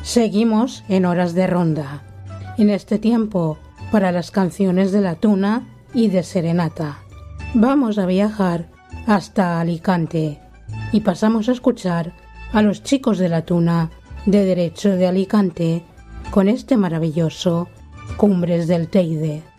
Seguimos en Horas de Ronda, en este tiempo para las canciones de La Tuna y de Serenata. Vamos a viajar hasta Alicante y pasamos a escuchar a los chicos de La Tuna de Derecho de Alicante con este maravilloso Cumbres del Teide.